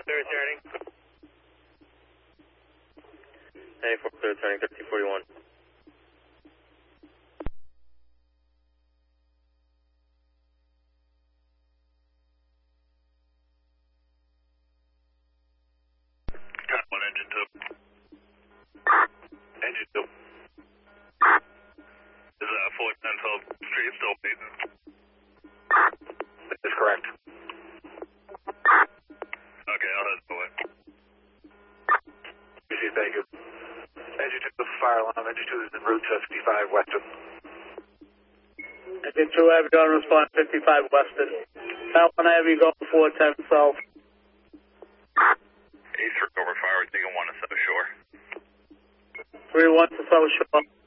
clear turning. 94 clear turning 1341. One engine 2. Engine 2. Is 41012 Street still beaten? That is correct. Okay, I'll head away. Thank you. Engine 2 fire alarm. Engine 2 is en route to 55 Western. Engine 2 Heavy on response 55 Western. Falcon Heavy go 410 South. A3 over fire, taking 1 to South Shore. 3-1 to South Shore.